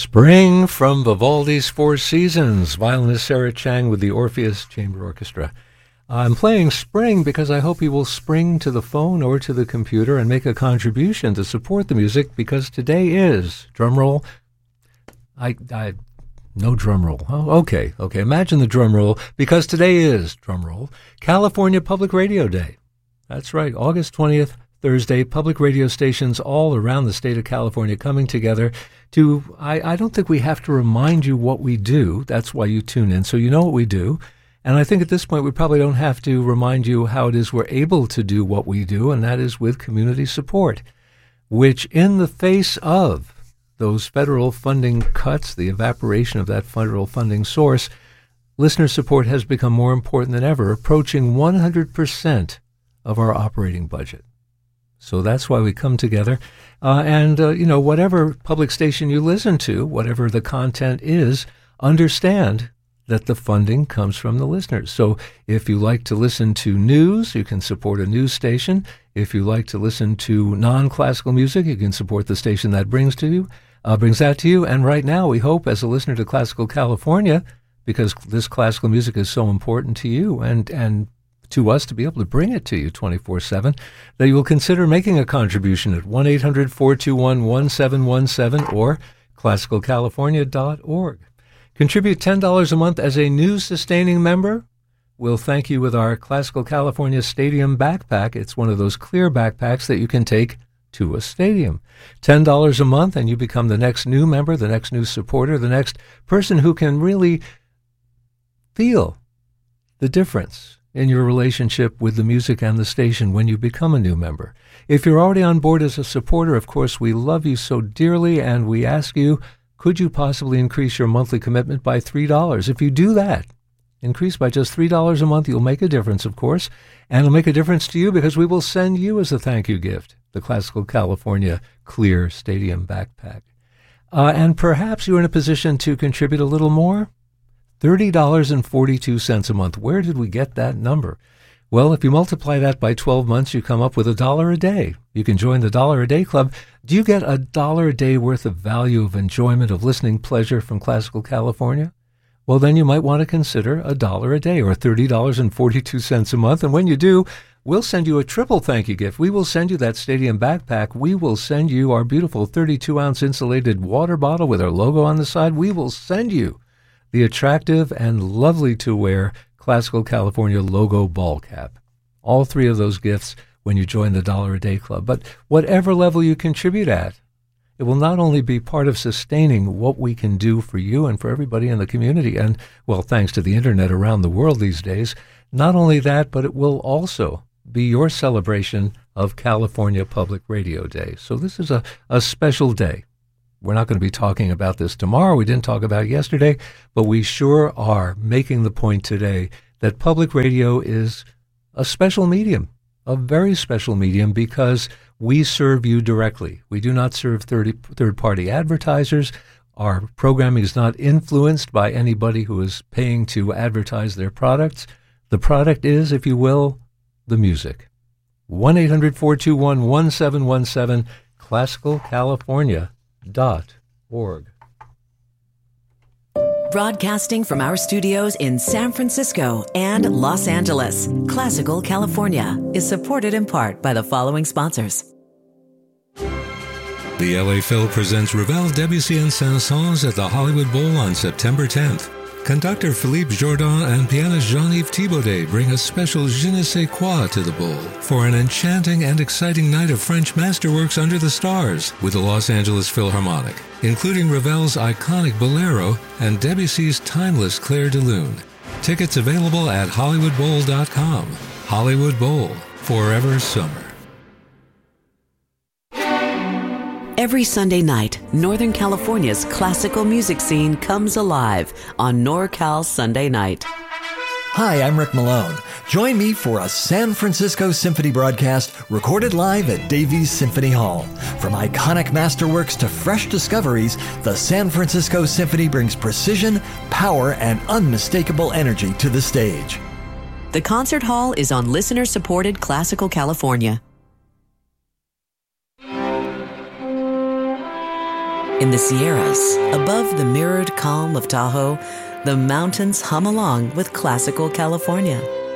Spring from Vivaldi's Four Seasons, violinist Sarah Chang with the Orpheus Chamber Orchestra. I'm playing Spring because I hope you will spring to the phone or to the computer and make a contribution to support the music, because today is, drumroll, no drum roll. Oh, okay. Imagine the drum roll, because today is, drum roll, California Public Radio Day. That's right, August 20th, Thursday, public radio stations all around the state of California coming together to, I don't think we have to remind you what we do. That's why you tune in, so you know what we do. And I think at this point we probably don't have to remind you how it is we're able to do what we do, and that is with community support, which in the face of those federal funding cuts, the evaporation of that federal funding source, listener support has become more important than ever, approaching 100% of our operating budget. So that's why we come together. Whatever public station you listen to, whatever the content is, understand that the funding comes from the listeners. So if you like to listen to news, you can support a news station. If you like to listen to non-classical music, you can support the station that brings that to you. And right now, we hope, as a listener to Classical California, because this classical music is so important to you and to us to be able to bring it to you 24/7, that you will consider making a contribution at 1-800-421-1717 or classicalcalifornia.org. Contribute $10 a month as a new sustaining member. We'll thank you with our Classical California Stadium backpack. It's one of those clear backpacks that you can take to a stadium. $10 a month, and you become the next new member, the next new supporter, the next person who can really feel the difference in your relationship with the music and the station when you become a new member. If you're already on board as a supporter, of course, we love you so dearly, and we ask you, could you possibly increase your monthly commitment by $3? If you do that, increase by just $3 a month, you'll make a difference, of course, and it'll make a difference to you because we will send you as a thank you gift the Classical California Clear Stadium Backpack. And perhaps you're in a position to contribute a little more. $30.42 a month. Where did we get that number? Well, if you multiply that by 12 months, you come up with $1 a day. You can join the $1 a day club. Do you get $1 a day worth of value, of enjoyment, of listening pleasure from Classical California? Well, then you might want to consider $1 a day, or $30.42 a month. And when you do, we'll send you a triple thank you gift. We will send you that stadium backpack. We will send you our beautiful 32-ounce insulated water bottle with our logo on the side. We will send you the attractive and lovely to wear Classical California logo ball cap. All three of those gifts when you join the $1 a day club. But whatever level you contribute at, it will not only be part of sustaining what we can do for you and for everybody in the community, and, well, thanks to the internet around the world these days, not only that, but it will also be your celebration of California Public Radio Day. So this is a special day. We're not going to be talking about this tomorrow. We didn't talk about it yesterday, but we sure are making the point today that public radio is a special medium, a very special medium, because we serve you directly. We do not serve third-party advertisers. Our programming is not influenced by anybody who is paying to advertise their products. The product is, if you will, the music. 1-800-421-1717, classicalcalifornia.org. Broadcasting from our studios in San Francisco and Los Angeles, Classical California is supported in part by the following sponsors. The LA Phil presents Ravel, Debussy, and Saint-Saëns at the Hollywood Bowl on September 10th. Conductor Philippe Jourdan and pianist Jean-Yves Thibaudet bring a special je ne sais quoi to the bowl for an enchanting and exciting night of French masterworks under the stars with the Los Angeles Philharmonic, including Ravel's iconic Bolero and Debussy's timeless Clair de Lune. Tickets available at HollywoodBowl.com. Hollywood Bowl, forever summer. Every Sunday night, Northern California's classical music scene comes alive on NorCal Sunday Night. Hi, I'm Rick Malone. Join me for a San Francisco Symphony broadcast recorded live at Davies Symphony Hall. From iconic masterworks to fresh discoveries, the San Francisco Symphony brings precision, power, and unmistakable energy to the stage. The concert hall is on listener-supported Classical California. In the Sierras, above the mirrored calm of Tahoe, the mountains hum along with classical California.